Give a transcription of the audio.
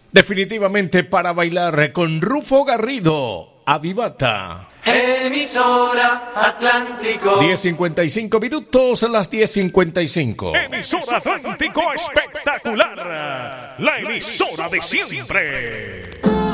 Definitivamente para bailar con Rufo Garrido, Avivata. Emisora Atlántico. 10:55 minutos, a las 10:55. Emisora Atlántico espectacular. La emisora de siempre.